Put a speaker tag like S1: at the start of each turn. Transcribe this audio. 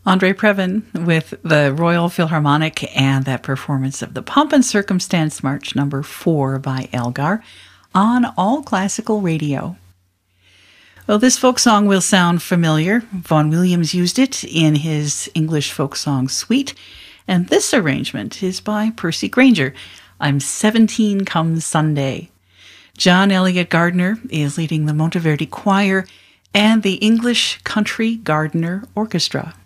S1: Andre Previn with the Royal Philharmonic and that performance of the Pomp and Circumstance March No. 4 by Elgar on All Classical Radio. Well, this folk song will sound familiar. Vaughan Williams used it in his English folk song suite, and this arrangement is by Percy Grainger. I'm 17 come Sunday. John Elliott Gardner is leading the Monteverdi Choir and the English Country Gardner Orchestra.